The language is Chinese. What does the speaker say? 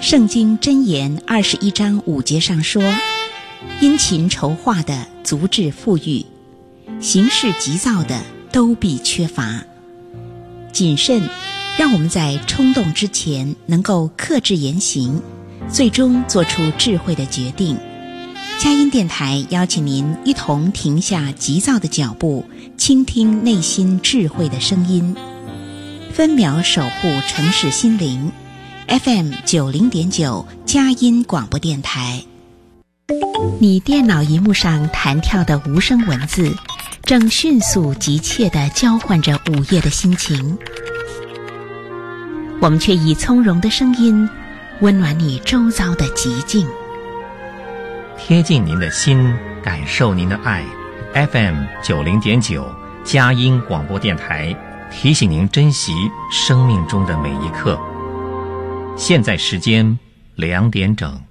圣经箴言21章5节上说，殷勤筹划的足致富裕，行事急躁的都必缺乏。谨慎让我们在冲动之前能够克制言行，最终做出智慧的决定。佳音电台邀请您一同停下急躁的脚步，倾听内心智慧的声音，分秒守护城市心灵。FM 90.9佳音广播电台。你电脑荧幕上弹跳的无声文字，正迅速急切地交换着午夜的心情。我们却以从容的声音，温暖你周遭的寂静， 贴近您的心，感受您的爱。FM 90.9佳音广播电台提醒您珍惜生命中的每一刻。现在时间2点整。